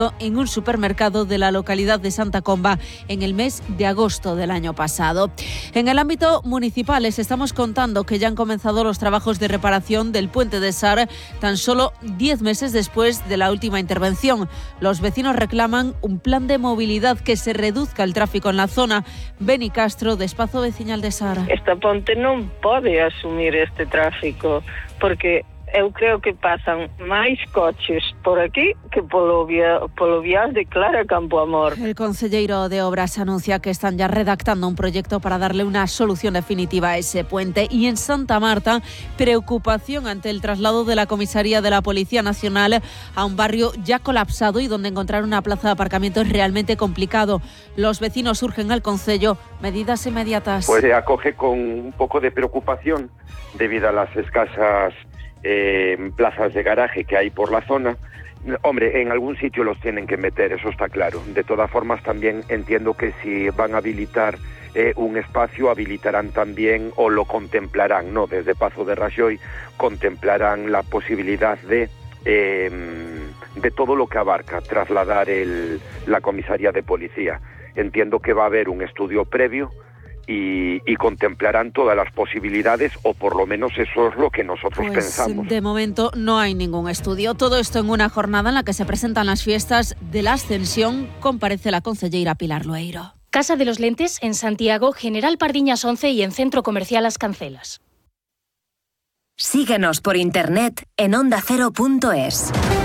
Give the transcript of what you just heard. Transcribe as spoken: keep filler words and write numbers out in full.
en un supermercado de la localidad de Santa Comba en el mes de agosto del año pasado. En el ámbito municipal les estamos contando que ya han comenzado los trabajos de reparación del puente de Sar tan solo diez meses después de la última intervención. Los vecinos reclaman un plan de movilidad que se reduzca el tráfico en la zona. Beni Castro, de Espazo Veciñal de Sar. Esta ponte non pode asumir este tráfico porque eu creo que pasan máis coches por aquí que polo, via, polo vias de Clara Campoamor. El concelleiro de Obras anuncia que están ya redactando un proyecto para darle una solución definitiva a ese puente. Y en Santa Marta, preocupación ante el traslado de la comisaría de la Policía Nacional a un barrio ya colapsado y donde encontrar una plaza de aparcamiento es realmente complicado. Los vecinos urgen al concello medidas inmediatas. Pues se acoge con un poco de preocupación debido a las escasas Eh, plazas de garaje que hay por la zona. Hombre, en algún sitio los tienen que meter, eso está claro. De todas formas, también entiendo que si van a habilitar eh, un espacio, habilitarán también o lo contemplarán, ¿no? Desde Pazo de Raxoi contemplarán la posibilidad de eh, de todo lo que abarca trasladar el, la comisaría de policía. Entiendo que va a haber un estudio previo Y, y contemplarán todas las posibilidades, o por lo menos eso es lo que nosotros pues pensamos. De momento no hay ningún estudio. Todo esto en una jornada en la que se presentan las fiestas de la Ascensión. Comparece la concelleira Pilar Loeiro. Casa de los Lentes en Santiago, General Pardiñas once y en Centro Comercial Las Cancelas. Síguenos por internet en onda cero punto es.